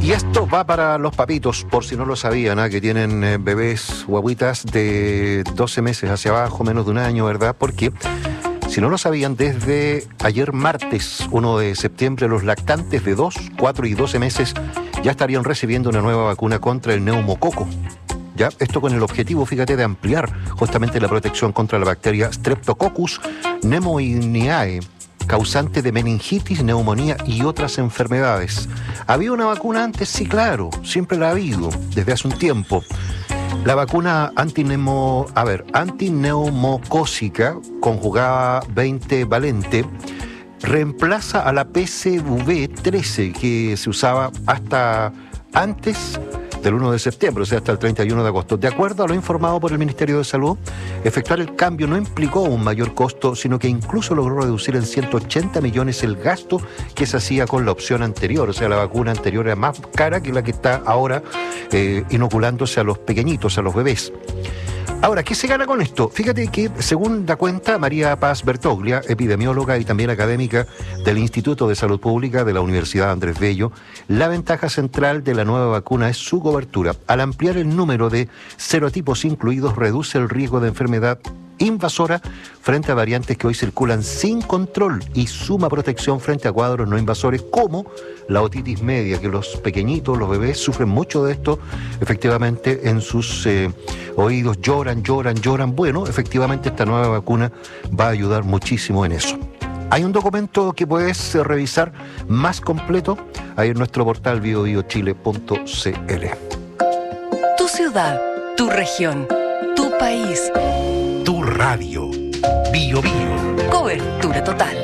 Y esto va para los papitos, por si no lo sabían, que tienen bebés, guaguitas de 12 meses hacia abajo, menos de un año, ¿verdad? Porque, si no lo sabían, desde ayer martes 1 de septiembre, los lactantes de 2, 4 y 12 meses ya estarían recibiendo una nueva vacuna contra el neumococo. ¿Ya? Esto con el objetivo, fíjate, de ampliar justamente la protección contra la bacteria Streptococcus pneumoniae, causante de meningitis, neumonía y otras enfermedades. ¿Había una vacuna antes? Sí, claro, siempre la ha habido, desde hace un tiempo. La vacuna antineumocócica, conjugada 20-valente, reemplaza a la PCV13, que se usaba hasta antes del 1 de septiembre, o sea, hasta el 31 de agosto. De acuerdo a lo informado por el Ministerio de Salud, efectuar el cambio no implicó un mayor costo, sino que incluso logró reducir en 180 millones el gasto que se hacía con la opción anterior. O sea, la vacuna anterior era más cara que la que está ahora inoculándose a los pequeñitos, a los bebés. Ahora, ¿qué se gana con esto? Fíjate que, según da cuenta María Paz Bertoglia, epidemióloga y también académica del Instituto de Salud Pública de la Universidad Andrés Bello, la ventaja central de la nueva vacuna es su cobertura. Al ampliar el número de serotipos incluidos, reduce el riesgo de enfermedad invasora frente a variantes que hoy circulan sin control y suma protección frente a cuadros no invasores como la otitis media, que los pequeñitos, los bebés, sufren mucho de esto. Efectivamente, en sus oídos lloran. Bueno, efectivamente esta nueva vacuna va a ayudar muchísimo en eso. Hay un documento que puedes revisar más completo ahí en nuestro portal biobiochile.cl. Tu ciudad, tu región, tu país. Tu radio. Bio Bio. Cobertura total.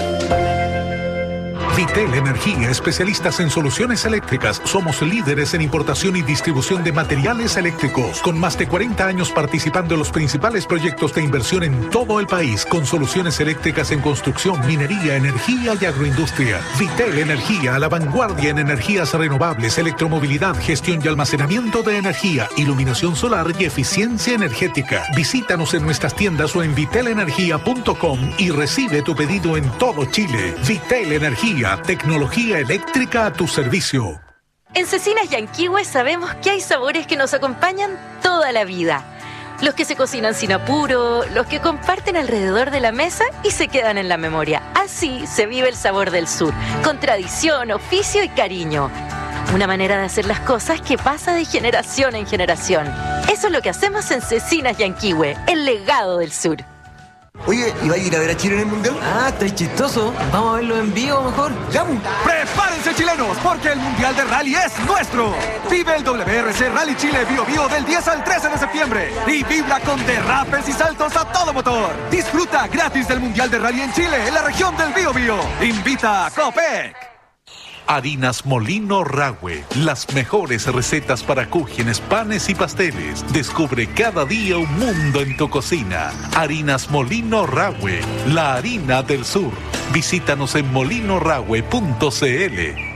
Vitel Energía, especialistas en soluciones eléctricas. Somos líderes en importación y distribución de materiales eléctricos, con más de 40 años participando en los principales proyectos de inversión en todo el país, con soluciones eléctricas en construcción, minería, energía y agroindustria. Vitel Energía, a la vanguardia en energías renovables, electromovilidad, gestión y almacenamiento de energía, iluminación solar y eficiencia energética. Visítanos en nuestras tiendas o en vitelenergia.com y recibe tu pedido en todo Chile. Vitel Energía, tecnología eléctrica a tu servicio. En Cecinas Yanquihue sabemos que hay sabores que nos acompañan toda la vida. Los que se cocinan sin apuro, los que comparten alrededor de la mesa y se quedan en la memoria. Así se vive el sabor del sur, con tradición, oficio y cariño. Una manera de hacer las cosas que pasa de generación en generación. Eso es lo que hacemos en Cecinas Yanquihue, el legado del sur. Oye, ¿y va a ir a ver a Chile en el Mundial? Ah, está chistoso. Vamos a verlo en vivo mejor. ¡Llamo! ¡Prepárense, chilenos! Porque el Mundial de Rally es nuestro. Vive el WRC Rally Chile Bio Bio del 10 al 13 de septiembre. Y vibra con derrapes y saltos a todo motor. Disfruta gratis del Mundial de Rally en Chile, en la región del Bio Bio. Invita a Copec. Harinas Molino Rahue, las mejores recetas para cúgenes, panes y pasteles. Descubre cada día un mundo en tu cocina. Harinas Molino Rahue, la harina del sur. Visítanos en molinorahue.cl.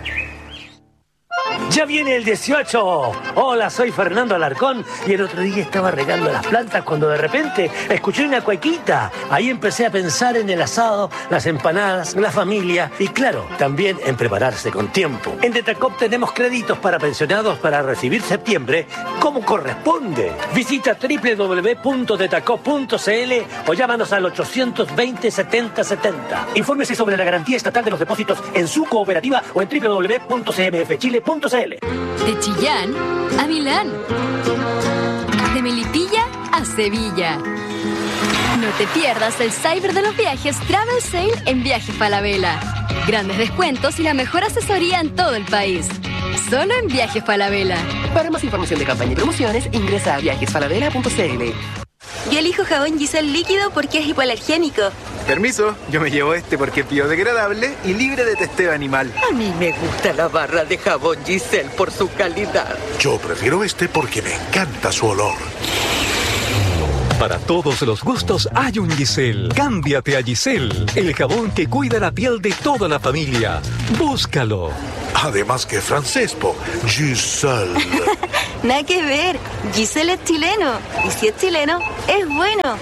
¡Ya viene el 18! Hola, soy Fernando Alarcón y el otro día estaba regando las plantas cuando de repente escuché una cuequita. Ahí empecé a pensar en el asado, las empanadas, la familia y claro, también en prepararse con tiempo. En Detacop tenemos créditos para pensionados para recibir septiembre como corresponde. Visita www.detacop.cl o llámanos al 820 70 70. Infórmese sobre la garantía estatal de los depósitos en su cooperativa o en www.cmfchile.cl. De Chillán a Milán. De Melipilla a Sevilla. No te pierdas el Cyber de los Viajes Travel Sale en Viajes Falabella. Grandes descuentos y la mejor asesoría en todo el país. Solo en Viajes Falabella. Para más información de campaña y promociones, ingresa a viajesfalabella.cl. Yo elijo jabón Giselle líquido porque es hipoalergénico. Permiso, yo me llevo este porque es biodegradable y libre de testeo animal. A mí me gusta la barra de jabón Giselle por su calidad. Yo prefiero este porque me encanta su olor. Para todos los gustos hay un Giselle. Cámbiate a Giselle, el jabón que cuida la piel de toda la familia. Búscalo. Además que francés, Giselle. Nada que ver, Giselle es chileno. Y si es chileno, es bueno.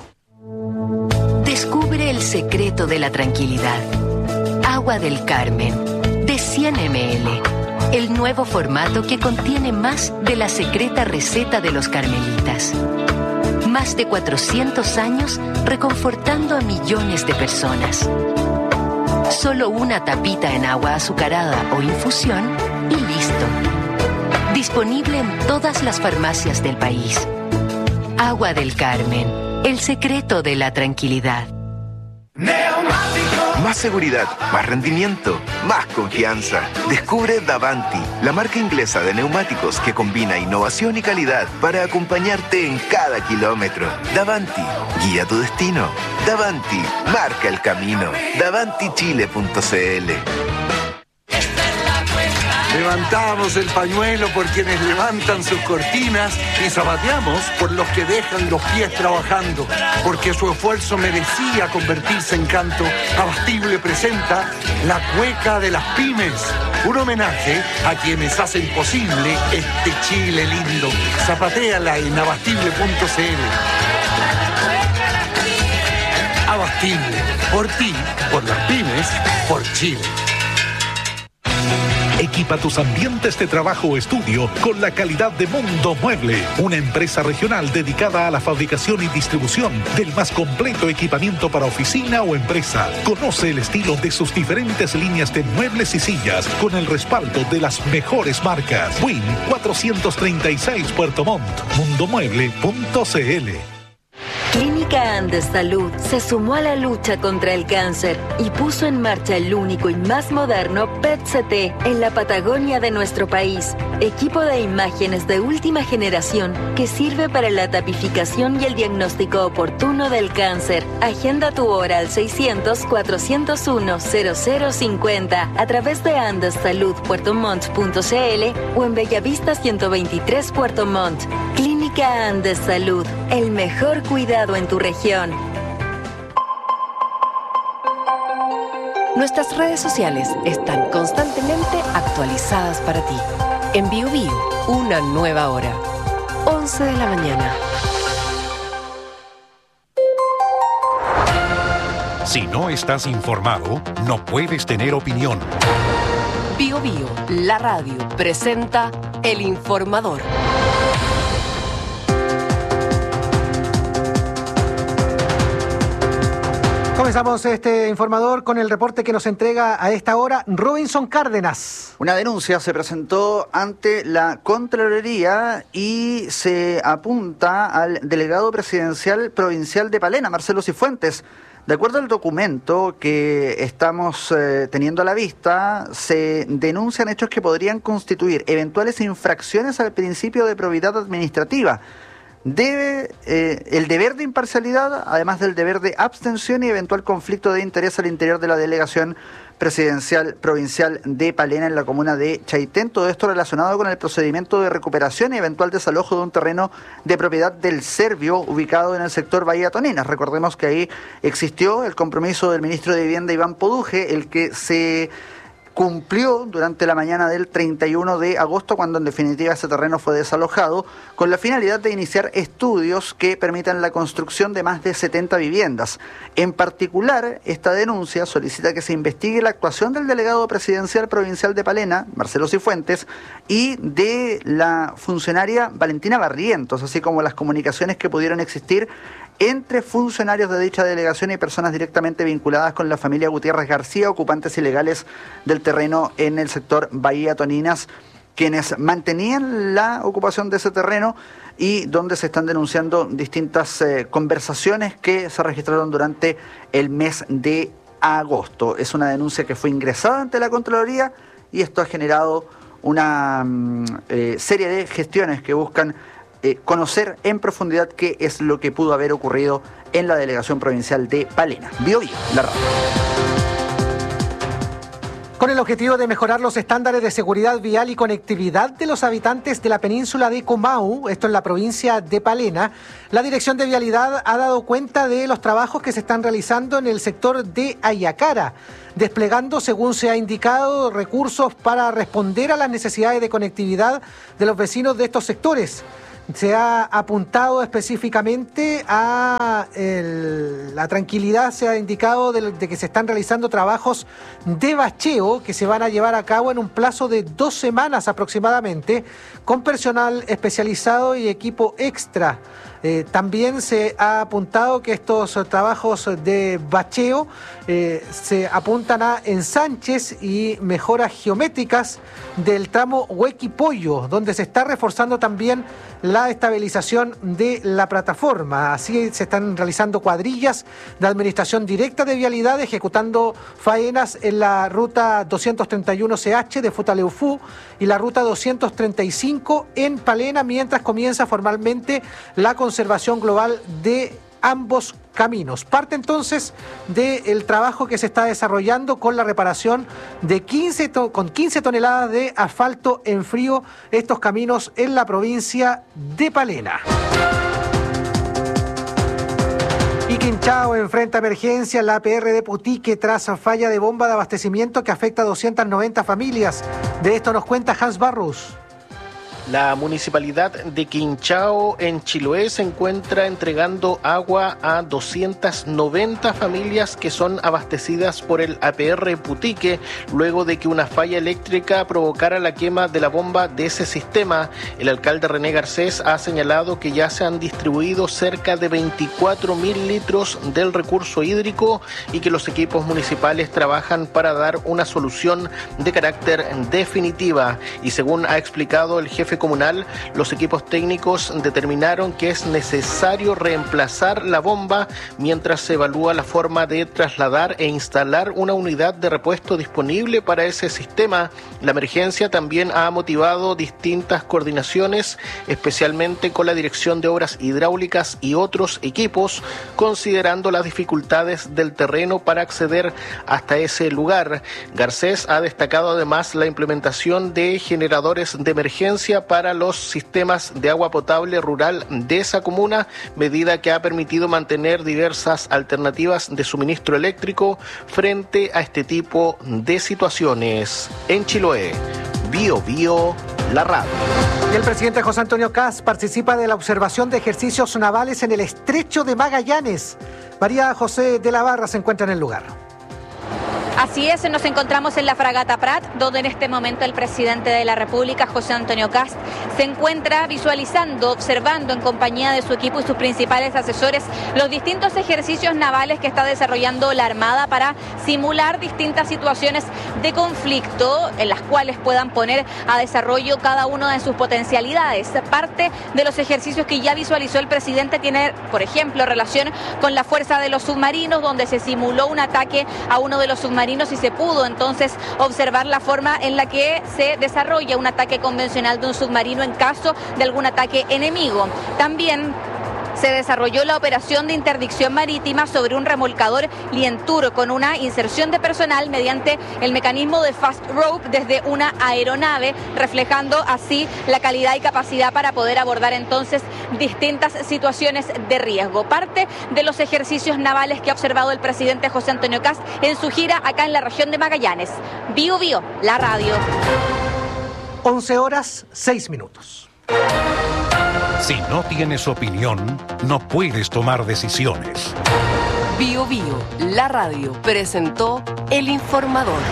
Descubre el secreto de la tranquilidad. Agua del Carmen, de 100 ml. el nuevo formato que contiene más de la secreta receta de los carmelitas. Más de 400 años reconfortando a millones de personas. Solo una tapita en agua azucarada o infusión y listo. Disponible en todas las farmacias del país. Agua del Carmen, el secreto de la tranquilidad. Más seguridad, más rendimiento, más confianza. Descubre Davanti, la marca inglesa de neumáticos que combina innovación y calidad para acompañarte en cada kilómetro. Davanti, guía tu destino. Davanti, marca el camino. DavantiChile.cl. Levantamos el pañuelo por quienes levantan sus cortinas y zapateamos por los que dejan los pies trabajando, porque su esfuerzo merecía convertirse en canto. Abastible presenta La Cueca de las Pymes, un homenaje a quienes hacen posible este Chile lindo. Zapatéala en abastible.cl. Abastible, por ti, por las pymes, por Chile. Equipa tus ambientes de trabajo o estudio con la calidad de Mundo Mueble, una empresa regional dedicada a la fabricación y distribución del más completo equipamiento para oficina o empresa. Conoce el estilo de sus diferentes líneas de muebles y sillas con el respaldo de las mejores marcas. Win 436 Puerto Montt, mundomueble.cl. Clínica Andes Salud se sumó a la lucha contra el cáncer y puso en marcha el único y más moderno PET-CT en la Patagonia de nuestro país. Equipo de imágenes de última generación que sirve para la tipificación y el diagnóstico oportuno del cáncer. Agenda tu hora al 600-401-0050 a través de andessaludpuertomont.cl o en Bellavista 123 Puerto Montt. Clínica Andes Salud, el mejor cuidado en tu región. Nuestras redes sociales están constantemente actualizadas para ti. En BioBio, una nueva hora. 11 de la mañana. Si no estás informado, no puedes tener opinión. BioBio, la radio, presenta El Informador. Comenzamos este informador con el reporte que nos entrega a esta hora Robinson Cárdenas. Una denuncia se presentó ante la Contraloría y se apunta al delegado presidencial provincial de Palena, Marcelo Cifuentes. De acuerdo al documento que estamos teniendo a la vista, se denuncian hechos que podrían constituir eventuales infracciones al principio de probidad administrativa. El deber de imparcialidad, además del deber de abstención y eventual conflicto de interés al interior de la delegación presidencial provincial de Palena en la comuna de Chaitén. Todo esto relacionado con el procedimiento de recuperación y eventual desalojo de un terreno de propiedad del Servio ubicado en el sector Bahía Toninas. Recordemos que ahí existió el compromiso del ministro de Vivienda Iván Poduje, el que se cumplió durante la mañana del 31 de agosto, cuando en definitiva ese terreno fue desalojado, con la finalidad de iniciar estudios que permitan la construcción de más de 70 viviendas. En particular, esta denuncia solicita que se investigue la actuación del delegado presidencial provincial de Palena, Marcelo Cifuentes, y de la funcionaria Valentina Barrientos, así como las comunicaciones que pudieron existir entre funcionarios de dicha delegación y personas directamente vinculadas con la familia Gutiérrez García, ocupantes ilegales del terreno en el sector Bahía Toninas, quienes mantenían la ocupación de ese terreno y donde se están denunciando distintas conversaciones que se registraron durante el mes de agosto. Es una denuncia que fue ingresada ante la Contraloría y esto ha generado una serie de gestiones que buscan conocer en profundidad qué es lo que pudo haber ocurrido en la delegación provincial de Palena. BioBio, la radio. Con el objetivo de mejorar los estándares de seguridad vial y conectividad de los habitantes de la península de Comau, esto en la provincia de Palena, la Dirección de Vialidad ha dado cuenta de los trabajos que se están realizando en el sector de Ayacara, desplegando, según se ha indicado, recursos para responder a las necesidades de conectividad de los vecinos de estos sectores. se ha apuntado específicamente a la tranquilidad, se ha indicado de que se están realizando trabajos de bacheo que se van a llevar a cabo en un plazo de 2 semanas aproximadamente, con personal especializado y equipo extra. También se ha apuntado que estos trabajos de bacheo se apuntan a ensanches y mejoras geométricas del tramo Huequipollo, donde se está reforzando también la estabilización de la plataforma. Así se están realizando cuadrillas de administración directa de vialidad, ejecutando faenas en la ruta 231CH de Futaleufú y la ruta 235 en Palena, mientras comienza formalmente la conservación global de ambos caminos. Parte entonces del trabajo que se está desarrollando con la reparación de 15 toneladas de asfalto en frío, estos caminos en la provincia de Palena. Y Quinchao enfrenta emergencia en la APR de Putique tras falla de bomba de abastecimiento que afecta a 290 familias. De esto nos cuenta Hans Barrus. La municipalidad de Quinchao en Chiloé se encuentra entregando agua a 290 familias que son abastecidas por el APR Putique luego de que una falla eléctrica provocara la quema de la bomba de ese sistema. El alcalde René Garcés ha señalado que ya se han distribuido cerca de 24.000 litros del recurso hídrico y que los equipos municipales trabajan para dar una solución de carácter definitiva. Y según ha explicado el jefe comunal, los equipos técnicos determinaron que es necesario reemplazar la bomba mientras se evalúa la forma de trasladar e instalar una unidad de repuesto disponible para ese sistema. La emergencia también ha motivado distintas coordinaciones, especialmente con la Dirección de Obras Hidráulicas y otros equipos, considerando las dificultades del terreno para acceder hasta ese lugar. Garcés ha destacado además la implementación de generadores de emergencia para los sistemas de agua potable rural de esa comuna, medida que ha permitido mantener diversas alternativas de suministro eléctrico frente a este tipo de situaciones. En Chiloé, Bio Bio, la radio. Y el presidente José Antonio Kast participa de la observación de ejercicios navales en el Estrecho de Magallanes. María José de la Barra se encuentra en el lugar. Así es, nos encontramos en la fragata Prat, donde en este momento el presidente de la República, José Antonio Kast, se encuentra visualizando, observando en compañía de su equipo y sus principales asesores los distintos ejercicios navales que está desarrollando la Armada para simular distintas situaciones de conflicto en las cuales puedan poner a desarrollo cada una de sus potencialidades. Parte de los ejercicios que ya visualizó el presidente tiene, por ejemplo, relación con la fuerza de los submarinos, donde se simuló un ataque a uno de los submarinos y se pudo entonces observar la forma en la que se desarrolla un ataque convencional de un submarino en caso de algún ataque enemigo. También se desarrolló la operación de interdicción marítima sobre un remolcador Lientur con una inserción de personal mediante el mecanismo de fast rope desde una aeronave, reflejando así la calidad y capacidad para poder abordar entonces distintas situaciones de riesgo. Parte de los ejercicios navales que ha observado el presidente José Antonio Kast en su gira acá en la región de Magallanes. Bio Bio, la radio. 11:06. Si no tienes opinión, no puedes tomar decisiones. Bio Bio, la radio, presentó El Informador.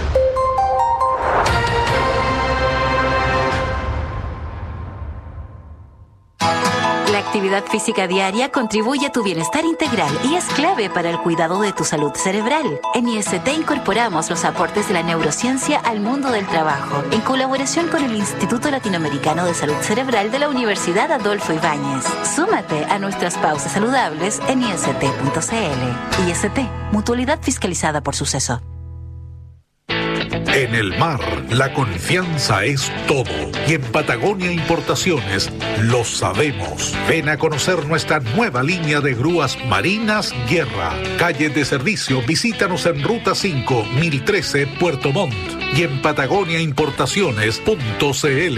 La actividad física diaria contribuye a tu bienestar integral y es clave para el cuidado de tu salud cerebral. En IST incorporamos los aportes de la neurociencia al mundo del trabajo, en colaboración con el Instituto Latinoamericano de Salud Cerebral de la Universidad Adolfo Ibáñez. Súmate a nuestras pausas saludables en ist.cl. IST, mutualidad fiscalizada por Suceso. En el mar, la confianza es todo. Y en Patagonia Importaciones lo sabemos. Ven a conocer nuestra nueva línea de grúas marinas Guerra. Calle de servicio, visítanos en Ruta 5, 1013, Puerto Montt. Y en patagoniaimportaciones.cl.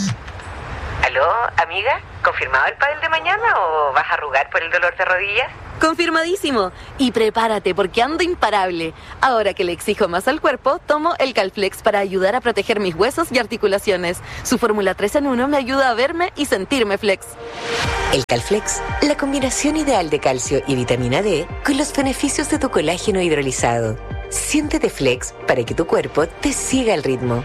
¿Aló, amiga? ¿Confirmado el pádel de mañana o vas a arrugar por el dolor de rodillas? Confirmadísimo. Y prepárate porque ando imparable. Ahora que le exijo más al cuerpo, tomo el Calflex para ayudar a proteger mis huesos y articulaciones. Su fórmula 3 en 1 me ayuda a verme y sentirme flex. El Calflex, la combinación ideal de calcio y vitamina D con los beneficios de tu colágeno hidrolizado. Siéntete flex para que tu cuerpo te siga el ritmo.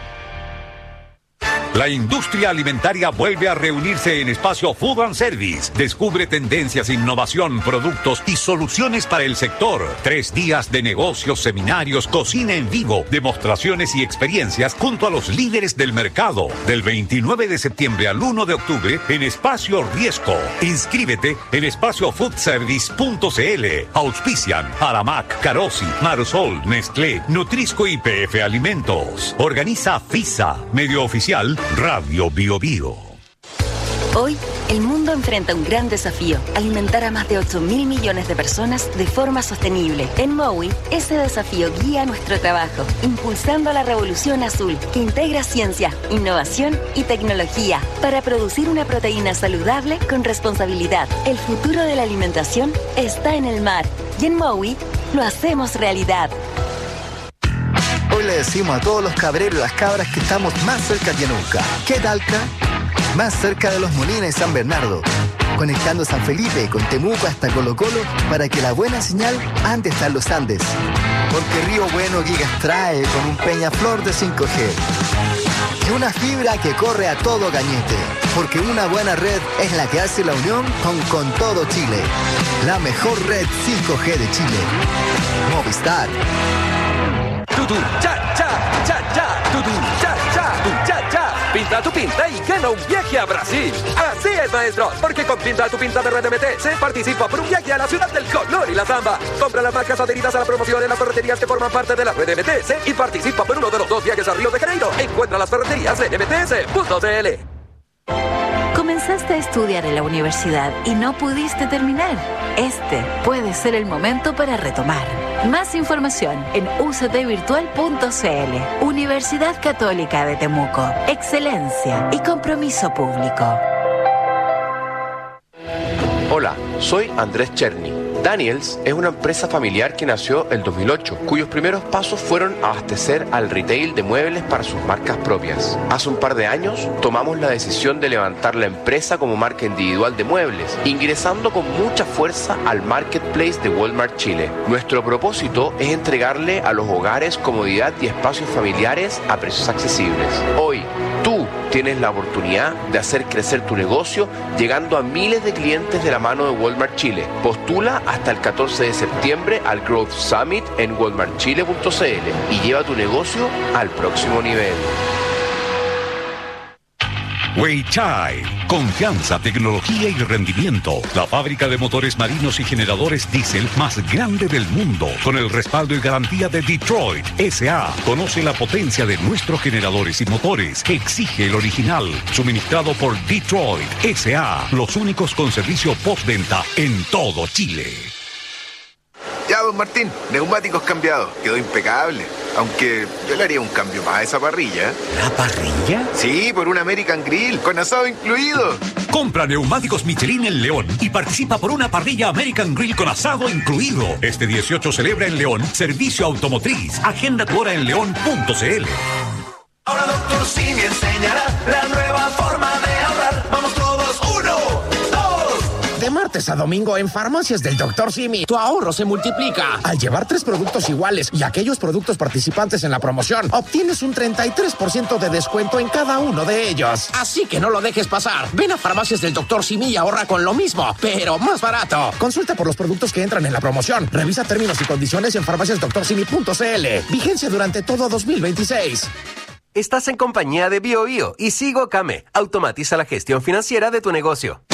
La industria alimentaria vuelve a reunirse en Espacio Food and Service. Descubre tendencias, innovación, productos y soluciones para el sector. 3 días de negocios, seminarios, cocina en vivo, demostraciones y experiencias junto a los líderes del mercado. Del 29 de septiembre al 1 de octubre en Espacio Riesco. Inscríbete en espaciofoodservice.cl. Auspician Aramac, Carosi, Marusol, Nestlé, Nutrisco y PF Alimentos. Organiza FISA, medio oficial Radio Bio Bio. Hoy, el mundo enfrenta un gran desafío: alimentar a más de 8.000 millones de personas de forma sostenible. En Mowi, ese desafío guía nuestro trabajo, impulsando la revolución azul, que integra ciencia, innovación y tecnología para producir una proteína saludable con responsabilidad. El futuro de la alimentación está en el mar, y en Mowi lo hacemos realidad. Hoy le decimos a todos los cabreros y las cabras que estamos más cerca que nunca. ¿Qué Talca? Más cerca de Los Molinos y San Bernardo. Conectando San Felipe con Temuco hasta Colo Colo para que la buena señal ande hasta los Andes. Porque Río Bueno Gigas trae con un Peñaflor de 5G. Y una fibra que corre a todo cañete. Porque una buena red es la que hace la unión con todo Chile. La mejor red 5G de Chile. Movistar. Tutu, cha, cha, cha, cha, tutu, cha, cha, tu, cha, cha. Pinta tu pinta y gana un viaje a Brasil. Así es, maestro, porque con Pinta tu pinta de RDMT se participa por un viaje a la ciudad del color y la samba. Compra las marcas adheridas a la promoción en las ferreterías que forman parte de la RDMTS y participa por uno de los 2 viajes a Río de Janeiro. Encuentra las ferreterías en mts.cl. Comenzaste a estudiar en la universidad y no pudiste terminar. Este puede ser el momento para retomar. Más información en uctvirtual.cl. Universidad Católica de Temuco. Excelencia y compromiso público. Hola, soy Andrés Cherny. Daniels es una empresa familiar que nació en 2008, cuyos primeros pasos fueron abastecer al retail de muebles para sus marcas propias. Hace un par de años tomamos la decisión de levantar la empresa como marca individual de muebles, ingresando con mucha fuerza al marketplace de Walmart Chile. Nuestro propósito es entregarle a los hogares comodidad y espacios familiares a precios accesibles. Hoy, tú tienes la oportunidad de hacer crecer tu negocio llegando a miles de clientes de la mano de Walmart Chile. Postula hasta el 14 de septiembre al Growth Summit en walmartchile.cl y lleva tu negocio al próximo nivel. Weichai, confianza, tecnología y rendimiento. La fábrica de motores marinos y generadores diésel más grande del mundo, con el respaldo y garantía de Detroit S.A. Conoce la potencia de nuestros generadores y motores. Exige el original, suministrado por Detroit S.A. Los únicos con servicio postventa en todo Chile. Ya, don Martín, neumáticos cambiados. Quedó impecable. Aunque yo le haría un cambio más a esa parrilla. ¿La parrilla? Sí, por un American Grill, con asado incluido. Compra neumáticos Michelin en León y participa por una parrilla American Grill con asado incluido. Este 18 celebra en León Servicio Automotriz. Agenda tu hora en león.cl. Ahora Dr. Simi enseñará la nueva forma de ahorrar. Vamos todos, 1, 2. De martes a domingo en Farmacias del Dr. Simi, tu ahorro se multiplica. Al llevar 3 productos iguales y aquellos productos participantes en la promoción, obtienes un 33% de descuento en cada uno de ellos. Así que no lo dejes pasar. Ven a Farmacias del Dr. Simi y ahorra con lo mismo, pero más barato. Consulta por los productos que entran en la promoción. Revisa términos y condiciones en farmaciasdrcimi.cl. Vigencia durante todo 2026. Estás en compañía de Bio Bio y Sigo Kame. Automatiza la gestión financiera de tu negocio.